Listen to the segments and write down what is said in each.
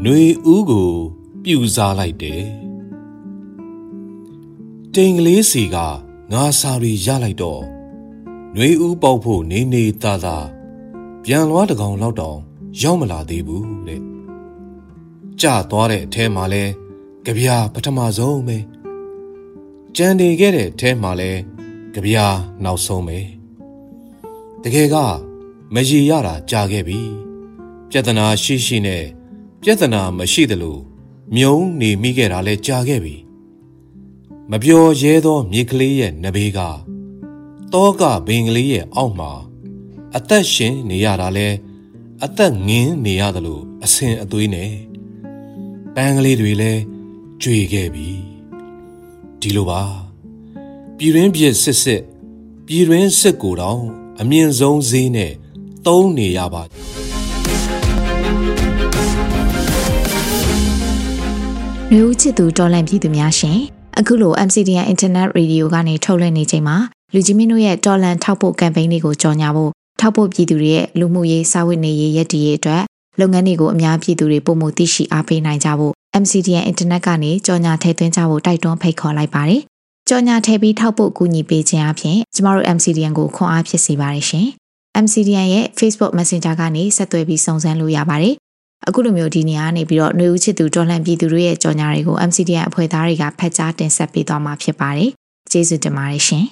နွေဦးကိုပြူစားလိုက်တယ်တိမ်ကလေးစီကငါစာတွေရလိုက်တော့နွေဦးပေါက်ဖို့နေနေသားသားပြန်လွားတကောင်လောက်တောင်ရောက်မလာသေးဘူးတဲ့ကြသွားတဲ့အထဲမှာလဲကြပြာပထမဆုံးပဲကြံနေခဲ့တဲ့အထဲမှာလဲကြပြာနောက်ဆုံးပဲတကယ်ကမရည်ရတာကြာခဲ့ပြီပြဿနာရှိရှိနဲ့ပြဿနာမရှိသလိုမြုံနေမိခဲ့တာလဲကြာခဲ့ပြီမပျော်ရဲသောမြေကလေးရဲ့နဘေးကတောကဘင်ကလေးရဲ့အောက်မှာအသက်ရှင်နေရတာလဲအသက်ငင်းနေရသလိုအဆင်အသွေးနဲ့ပန်းကလေးတွေလဲကြွေခဲ့ပြီဒီလိုပါပြည်ရင်းပြစ်စစ်ပြည်ရင်းစစ်ကိုတောင်အမြင့်ဆုံးဈေးနဲ့သုံးနေရပါနွေဦးချစ်သူတော်လန့်ပြည်သူများရှင်အခုလို MCDN Internet Radio ကနေထုတ်လွှင့်နေချိန်မှာလူကြီးမင်းတို့ရဲ့တော်လန့်ထောက်ပို့ကမ်ပိန်းလေးကိုကြော်ညာဖို့ထောက်ပို့ပြည်သူတွေရဲ့လူမှုရေးစာဝတ်နေရေးရည်တည်ရေးအတွက်လုပ်ငန်းတွေကိုအများပြည်သူတွေပုံမှုသိရှိအားပေးနိုင်ကြဖို့ MCDN Internet ကနေကြော်ညာထည့်သွင်းကြဖို့တိုက်တွန်းဖိတ်ခေါ်လိုက်ပါတယ်ကြော်ညာထည့်ပြီးထောက်ပို့ကူညီပေးခြင်းအပြင်ကျမတို့ MCDN ကိုခွန်အားဖြစ်စေပါတယ်ရှင် MCDN ရဲ့ Facebook Messenger ကနေဆက်သွယ်ပြီးစုံစမ်းလို့ရပါတယ်အခုလိုမျိုးဒီနေရာနေပြီးတော့ຫນွေဦးချစ်သူတော်လှန်ပြည်သူတွေရဲ့ကြော်ညာတွေကို MCDN အဖွဲ့သားတွေကဖတ်ကြားတင်ဆက်ပေးသွားမှာဖြစ်ပါတယ်ကျေးဇူးတင်ပါတယ်ရှင်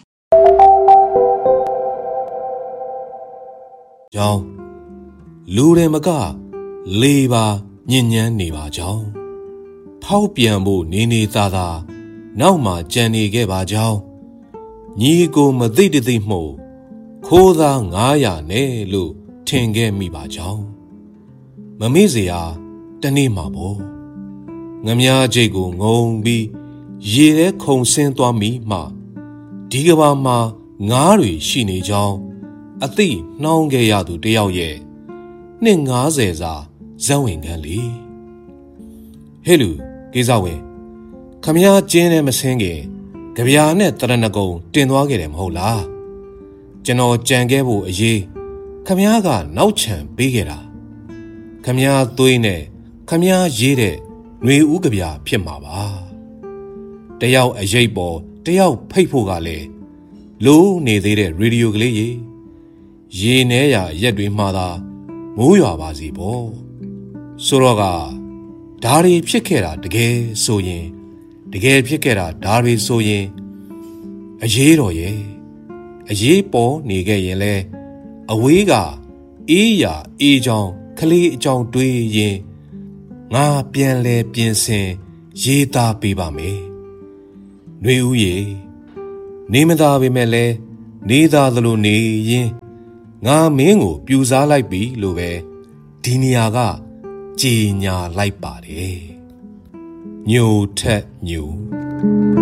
ကြောင်းလူတွေမကလေပါညဉ့်ညမ်းနေပါကြောင်းထောက်ပြန်ဖို့နေနေသားသားနောက်မှကြံနေခဲ့ပါကြောင်းညီကိုမသိတသိမှုခိုးသား900နဲ့လို့ထင်ခဲ့မိပါကြောင်းမမေ့เสียတနေ့မှာပေါ့ငမြားချိတ်ကိုငုံပြီးရေထဲခုန်ဆင်းသွားမိမှဒီကဘာမှာငါးတွေရှိနေကြောင်းအသိနှောင်းခဲ့ရသူတယောက်ရဲ့နှစ်90စာဇက်ဝင်ခန်းလေဟဲ့လူကိစ္စဝင်ခမည်းကျင်းနဲ့မဆင်းခင်ကြပြာနဲ့တရဏဂုံတင်သွားခဲ့တယ်မဟုတ်လားကျွန်တော်ကြံခဲ့ဖို့အရေးခမည်းကနောက်ချန်ပေးခဲ့တာခမည်းသွေးနဲ့ခမည်းရေးတဲ့ຫນွေဦးကြပြာဖြစ်မှာပါတယောက်အရေးပေါ်တယောက်ဖိတ်ဖို့ကလည်းလိုးနေသေးတဲ့ရေဒီယိုကလေးရေနဲရာရက်တွေမှာသာမိုးရွာပါစီပေါ့ဆိုတော့ကဓာရီဖြစ်ခဲ့တာတကယ်ဆိုရင်တကယ်ဖြစ်ခဲ့တာဓာရီဆိုရင်အရေးတော်ရဲ့အရေးပေါ်နေခဲ့ရင်လဲအဝေးကအေးရာအေးချောင်းကလေးအကြောင်းတွေးရင်ငါပြန်လဲပြင်ဆင်ရေးသားပေးပါမယ်ຫນွေဦးရေနေမသာပေမဲ့လဲနေသာသလိုနေရင်ငါမင်းကိုပြူစားလိုက်ပြီလို့ပဲဒီနေရာကကြေညာလိုက်ပါတယ်ညိုထက်ညို